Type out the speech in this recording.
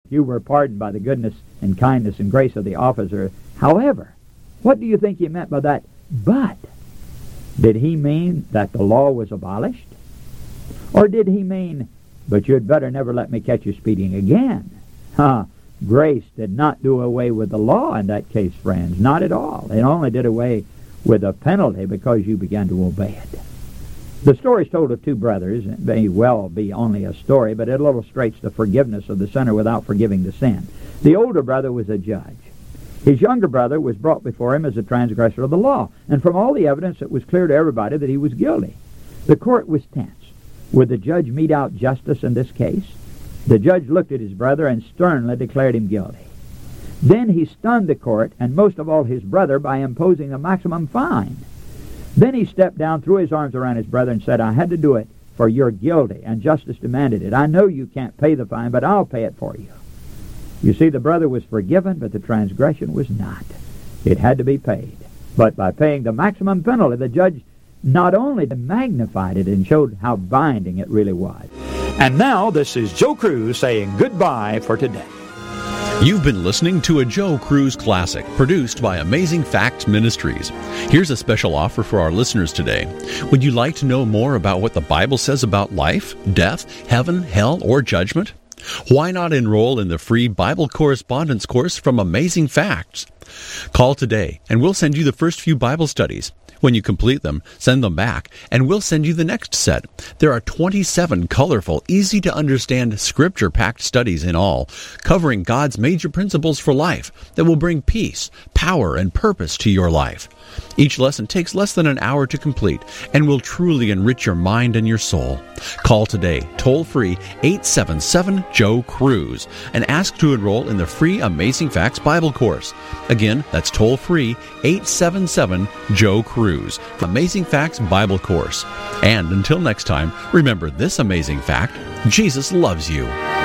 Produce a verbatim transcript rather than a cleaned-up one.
You were pardoned by the goodness and kindness and grace of the officer. However, what do you think he meant by that? But did he mean that the law was abolished? Or did he mean, but you'd better never let me catch you speeding again? Huh. Grace did not do away with the law in that case, friends. Not at all. It only did away with a penalty because you began to obey it. The story is told of two brothers. It may well be only a story, but it illustrates the forgiveness of the sinner without forgiving the sin. The older brother was a judge. His younger brother was brought before him as a transgressor of the law, and from all the evidence it was clear to everybody that he was guilty. The court was tense. Would the judge mete out justice in this case? The judge looked at his brother and sternly declared him guilty. Then he stunned the court, and most of all his brother, by imposing a maximum fine. Then he stepped down, threw his arms around his brother, and said, I had to do it, for you're guilty, and justice demanded it. I know you can't pay the fine, but I'll pay it for you. You see, the brother was forgiven, but the transgression was not. It had to be paid. But by paying the maximum penalty, the judge not only magnified it and showed how binding it really was. And now, this is Joe Cruz saying goodbye for today. You've been listening to a Joe Cruz Classic, produced by Amazing Facts Ministries. Here's a special offer for our listeners today. Would you like to know more about what the Bible says about life, death, heaven, hell, or judgment? Why not enroll in the free Bible correspondence course from Amazing Facts? Call today, and we'll send you the first few Bible studies. When you complete them, send them back, and we'll send you the next set. There are twenty-seven colorful, easy-to-understand, scripture-packed studies in all, covering God's major principles for life that will bring peace, power, and purpose to your life. Each lesson takes less than an hour to complete and will truly enrich your mind and your soul. Call today, toll-free, eight seven seven, Joe Cruz, and ask to enroll in the free Amazing Facts Bible course. Again, that's toll-free, eight seven seven, Joe Cruz, Amazing Facts Bible course. And until next time, remember this amazing fact: Jesus loves you.